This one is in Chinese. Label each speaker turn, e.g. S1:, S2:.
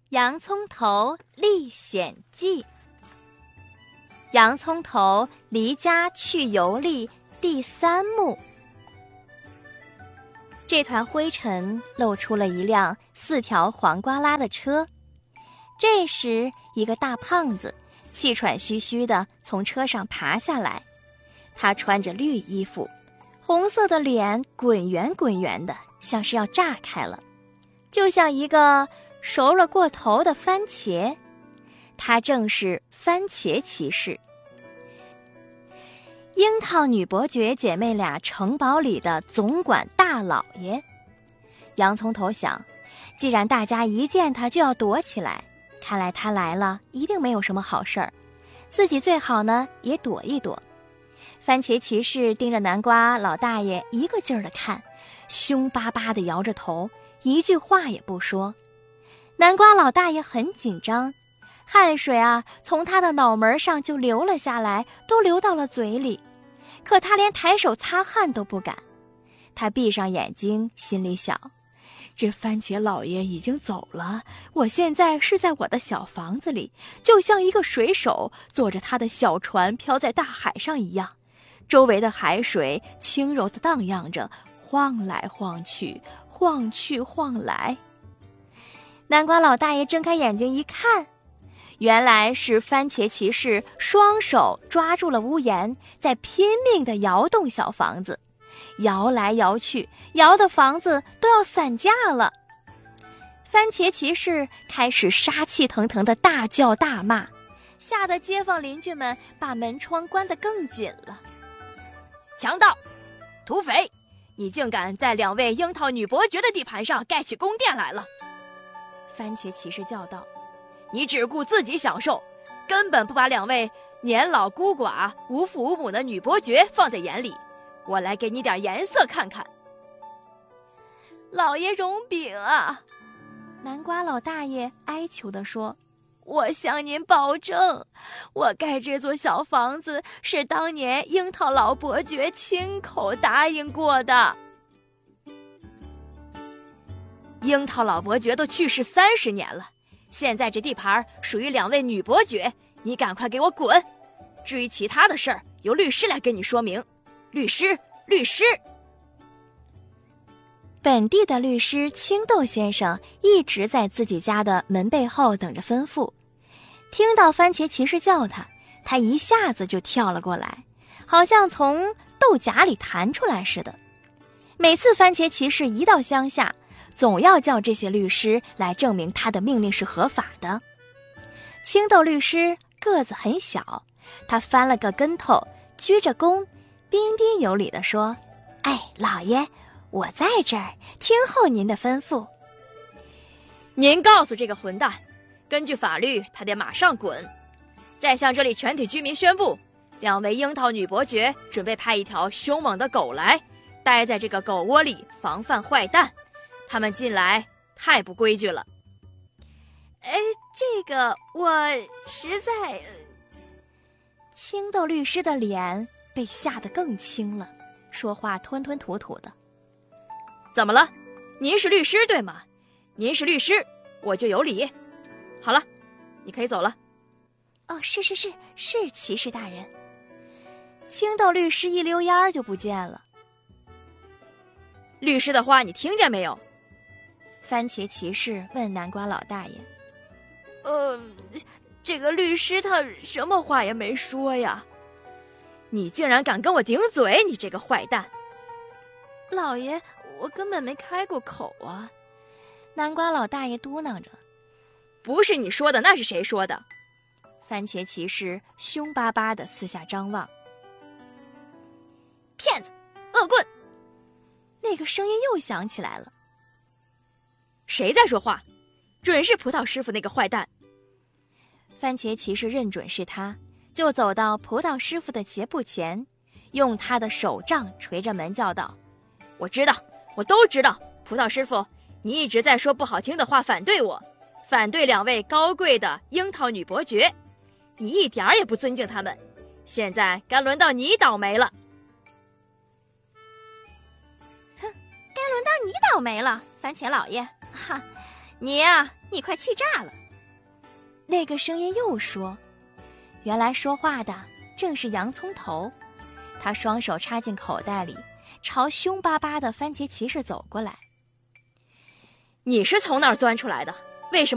S1: 洋葱头历险记。洋葱头离家去游历第3幕。这团灰尘露出了一辆4条黄瓜拉的车。这时，一个大胖子气喘吁吁地从车上爬下来。他穿着绿衣服，红色的脸滚圆滚圆的，像是要炸开了，就像一个熟了过头的番茄。他正是番茄骑士。樱桃女伯爵姐妹俩城堡里的总管大老爷。洋葱头想，既然大家一见他就要躲起来，看来他来了一定没有什么好事儿，自己最好呢也躲一躲。番茄骑士盯着南瓜老大爷一个劲儿地看，凶巴巴地摇着头，一句话也不说。南瓜老大爷很紧张，汗水从他的脑门上就流了下来，都流到了嘴里，可他连抬手擦汗都不敢。他闭上眼睛，心里想，这番茄老爷已经走了，我现在是在我的小房子里，就像一个水手坐着他的小船飘在大海上一样，周围的海水轻柔地荡漾着，晃来晃去，晃去晃来。南瓜老大爷睁开眼睛一看，原来是番茄骑士双手抓住了屋檐，在拼命地摇动小房子，摇来摇去，摇的房子都要散架了。番茄骑士开始杀气腾腾地大叫大骂，吓得街坊邻居们把门窗关得更紧了。
S2: 强盗、土匪，你竟敢在2位樱桃女伯爵的地盘上盖起宫殿来了！
S1: 番茄骑士叫道：
S2: 你只顾自己享受，根本不把2位年老孤寡、无父无母的女伯爵放在眼里。我来给你点颜色看看。
S1: 老爷容禀啊！南瓜老大爷哀求地说，我向您保证，我盖这座小房子是当年樱桃老伯爵亲口答应过的。
S2: 樱桃老伯爵都去世30年了，现在这地盘属于2位女伯爵，你赶快给我滚！至于其他的事儿，由律师来跟你说明。律师！
S1: 本地的律师青豆先生一直在自己家的门背后等着吩咐。听到番茄骑士叫他，他一下子就跳了过来，好像从豆荚里弹出来似的。每次番茄骑士一到乡下，总要叫这些律师来证明他的命令是合法的。青豆律师个子很小，他翻了个跟头，鞠着躬，彬彬有礼地说，老爷，我在这儿，听候您的吩咐。
S2: 您告诉这个混蛋，根据法律他得马上滚。再向这里全体居民宣布，2位樱桃女伯爵准备派一条凶猛的狗来，待在这个狗窝里防范坏蛋。他们进来太不规矩了。
S1: 这个我实在……青豆律师的脸被吓得更青了，说话吞吞吐吐的。
S2: 怎么了？您是律师对吗？您是律师，我就有理。好了，你可以走了。
S1: 是骑士大人。青豆律师一溜烟儿就不见了。
S2: 律师的话你听见没有？
S1: 番茄骑士问南瓜老大爷。这个律师他什么话也没说呀。
S2: 你竟然敢跟我顶嘴，你这个坏蛋！
S1: 老爷，我根本没开过口啊。南瓜老大爷嘟囔着。
S2: 不是你说的，那是谁说的？
S1: 番茄骑士凶巴巴地四下张望。骗子，恶棍！那个声音又响起来了。
S2: 谁在说话？准是葡萄师傅那个坏蛋。
S1: 番茄骑士认准是他，就走到葡萄师傅的鞋铺前，用他的手杖捶着门叫道，
S2: 我知道，我都知道，葡萄师傅，你一直在说不好听的话，反对我，反对2位高贵的樱桃女伯爵，你一点儿也不尊敬他们，现在该轮到你倒霉了。
S1: 该轮到你倒霉了，番茄老爷，你呀，
S2: 你快气炸了。”
S1: 那个声音又说，原来说话的正是洋葱头，他双手插进口袋里，朝凶巴巴的番茄骑士走过来。
S2: “你是从哪儿钻出来的？为什么